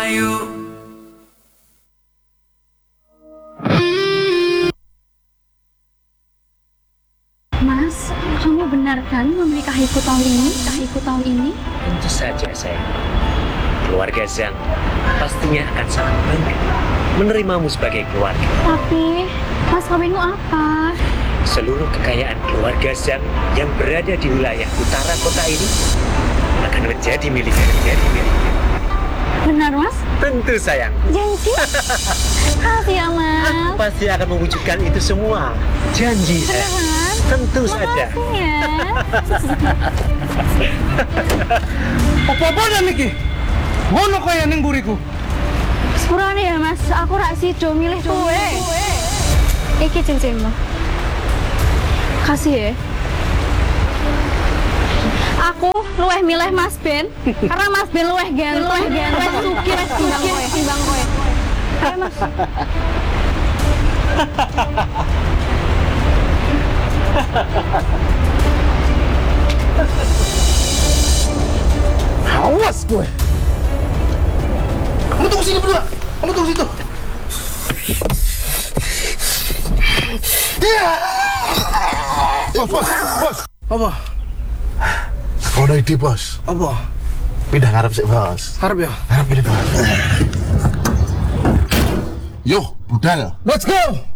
Melayu. Mas, kamu benar kan menikahiku tahun ini? Tentu saja sayang. Keluarga Zhang pastinya akan sangat bangga menerimamu sebagai keluarga. Tapi, Mas kawinmu apa? Seluruh kekayaan keluarga Zhang yang berada di wilayah utara kota ini akan menjadi miliknya. Benar, Mas? Tentu sayang. Janji? Makasih ya, Mas. Aku pasti akan mewujudkan itu semua. Janji sayang. Beneran? Tentu saja. Makasih ya. Apa-apa dan iki? Ngono kaya ning buriku. Sepurane ya, Mas. Aku rak sido milih kowe. Iki cincinmu. Kasih ya. Aku luweh milih Mas Ben karena Mas Ben luweh ganteng, luweh sugih timbang kowe. Ayo, Mas. Awas gue. Kamu tunggu sini berdua. Kamu tunggu situ. Bos. Apa? Aku ada ide, Bos. Apa? Pindah ngarep sih, Bos. Harap ya. Ngarep ini, Bos. Yo, budal. Let's go.